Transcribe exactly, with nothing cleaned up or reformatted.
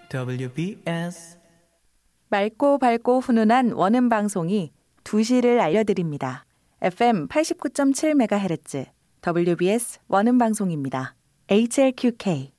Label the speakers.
Speaker 1: 더블유비에스
Speaker 2: 맑고 밝고 훈훈한 원음 방송이 두 시를 알려드립니다. 에프엠 팔십구 점 칠 메가헤르츠 더블유비에스 원음 방송입니다. 에이치엘큐케이